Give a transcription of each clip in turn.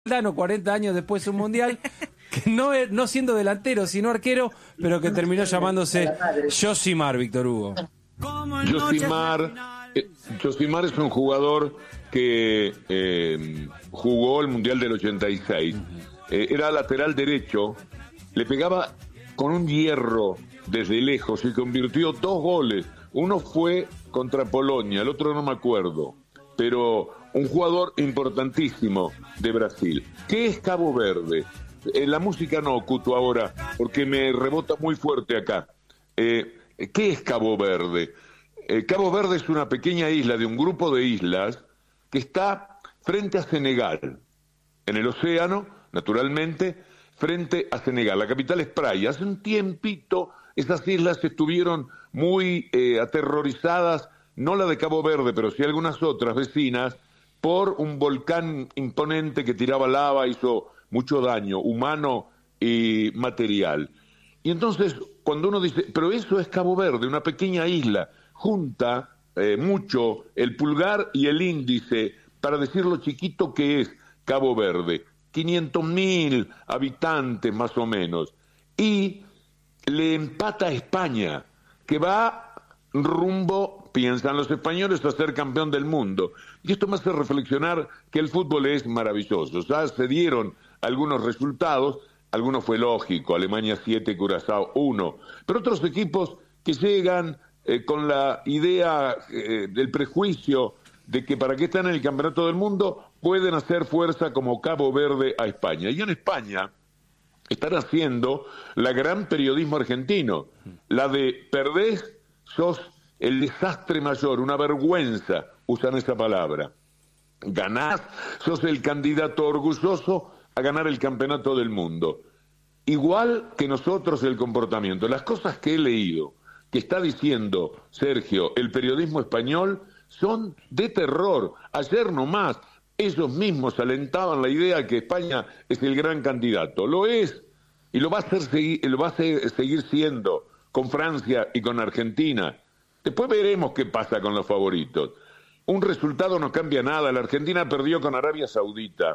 Dano 40 años después de un mundial, que no siendo delantero, sino arquero, pero que terminó llamándose Josimar, Víctor Hugo. Josimar es un jugador que jugó el Mundial del 86. Era lateral derecho, le pegaba con un hierro desde lejos y convirtió 2 goles. Uno fue contra Polonia, el otro no me acuerdo, pero un jugador importantísimo de Brasil. ¿Qué es Cabo Verde? La música no, Cuto, ahora, porque me rebota muy fuerte acá. ¿Qué es Cabo Verde? Cabo Verde es una pequeña isla de un grupo de islas que está frente a Senegal, en el océano, naturalmente, frente a Senegal. La capital es Praia. Hace un tiempito esas islas estuvieron muy aterrorizadas, no la de Cabo Verde, pero sí algunas otras vecinas, por un volcán imponente que tiraba lava, hizo mucho daño humano y material. Y entonces, cuando uno dice, pero eso es Cabo Verde, una pequeña isla, junta mucho el pulgar y el índice para decir lo chiquito que es Cabo Verde. 500.000 habitantes más o menos. Y le empata a España, que va rumbo, piensan los españoles, a ser campeón del mundo. Y esto me hace reflexionar que el fútbol es maravilloso. Ya se dieron algunos resultados, algunos fue lógico, Alemania 7, Curazao 1, pero otros equipos que llegan con la idea del prejuicio de que para qué están en el campeonato del mundo, pueden hacer fuerza como Cabo Verde a España. Y en España están haciendo la gran periodismo argentino, la de perdés, sos el desastre mayor, una vergüenza, usan esa palabra. Ganás, sos el candidato orgulloso a ganar el campeonato del mundo. Igual que nosotros el comportamiento. Las cosas que he leído, que está diciendo Sergio, el periodismo español, son de terror. Ayer nomás, ellos mismos alentaban la idea de que España es el gran candidato. Lo es, y lo va a seguir siendo con Francia y con Argentina. Después veremos qué pasa con los favoritos. Un resultado no cambia nada. La Argentina perdió con Arabia Saudita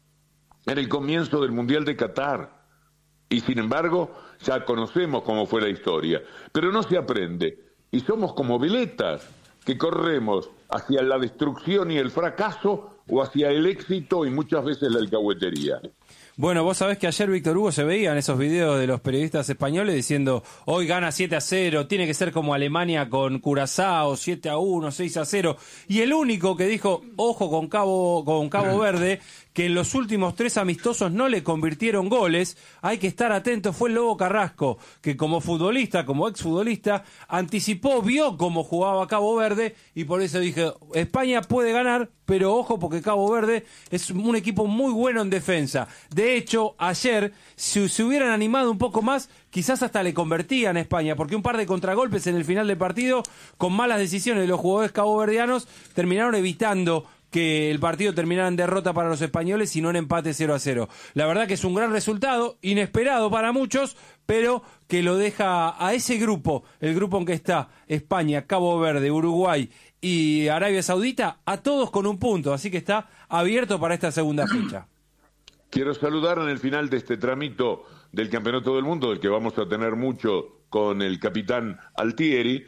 en el comienzo del Mundial de Qatar. Y sin embargo, ya conocemos cómo fue la historia. Pero no se aprende. Y somos como veletas que corremos hacia la destrucción y el fracaso o hacia el éxito y muchas veces la alcahuetería. Bueno, vos sabés que ayer, Víctor Hugo, se veían esos videos de los periodistas españoles diciendo hoy gana 7-0, tiene que ser como Alemania con Curazao, 7-1, 6-0. Y el único que dijo, ojo con Cabo Verde, que en los últimos 3 amistosos no le convirtieron goles, hay que estar atento, fue el Lobo Carrasco, que como futbolista, como exfutbolista, anticipó, vio cómo jugaba Cabo Verde, y por eso dije, España puede ganar, pero ojo porque Cabo Verde es un equipo muy bueno en defensa. De hecho, ayer, si se hubieran animado un poco más, quizás hasta le convertían a España, porque un par de contragolpes en el final del partido, con malas decisiones de los jugadores caboverdianos, terminaron evitando que el partido terminara en derrota para los españoles y no en empate 0-0. La verdad que es un gran resultado, inesperado para muchos, pero que lo deja a ese grupo, el grupo en que está España, Cabo Verde, Uruguay y Arabia Saudita, a todos con un punto, así que está abierto para esta segunda fecha. Quiero saludar en el final de este tramito del Campeonato del Mundo, del que vamos a tener mucho con el capitán Altieri,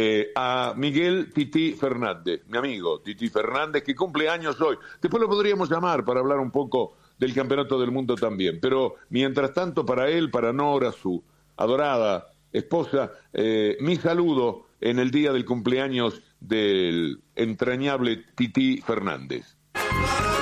a Miguel Tití Fernández, mi amigo Tití Fernández, que cumple años hoy. Después lo podríamos llamar para hablar un poco del Campeonato del Mundo también. Pero mientras tanto, para él, para Nora, su adorada esposa, mi saludo en el día del cumpleaños del entrañable Tití Fernández.